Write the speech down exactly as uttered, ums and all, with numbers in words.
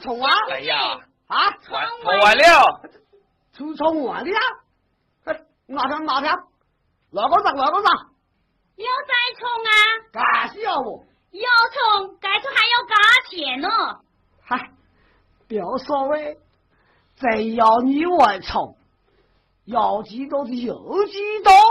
冲啊！ 哎呀， 啊， 完完了， 出冲完了，哎，马上马上，哪个上哪个上？ 要再冲啊？ 干是要我？ 要冲，该冲还要加钱呢。 嗨，不要所谓，只要你外冲，要几多就有几多。